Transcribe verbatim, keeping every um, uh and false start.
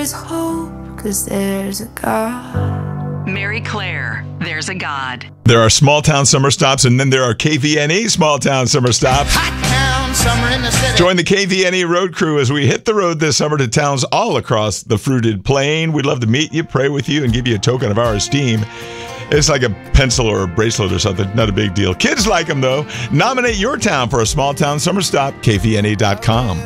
is hope, 'cause there's a God. Mary Claire, there's a God. There are small town summer stops, and then there are K V N E small town summer stops. Hot town, summer in the city. Join the K V N E road crew as we hit the road this summer to towns all across the fruited plain. We'd love to meet you, pray with you, and give you a token of our esteem. It's like a pencil or a bracelet or something. Not a big deal. Kids like them, though. Nominate your town for a small town summer stop, K V N E dot com.